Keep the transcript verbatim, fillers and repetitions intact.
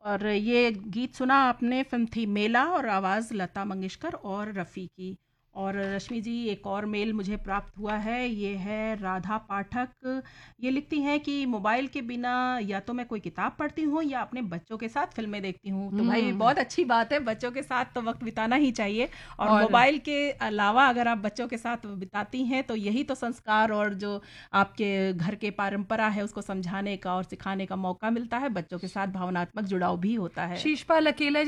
और ये गीत सुना आपने, फिल्म थी मेला और आवाज़ लता मंगेशकर और रफ़ी की। और रश्मि जी, एक और मेल मुझे प्राप्त हुआ है, ये है राधा पाठक। ये लिखती हैं कि मोबाइल के बिना या तो मैं कोई किताब पढ़ती हूँ या अपने बच्चों के साथ फिल्में देखती हूँ। तो भाई हम्म। बहुत अच्छी बात है, बच्चों के साथ तो वक्त बिताना ही चाहिए। और और मोबाइल के अलावा अगर आप बच्चों के साथ बिताती हैं तो यही तो संस्कार और जो आपके घर के परंपरा है उसको समझाने का और सिखाने का मौका मिलता है। बच्चों के साथ भावनात्मक जुड़ाव भी होता है। शीशपाल अकेला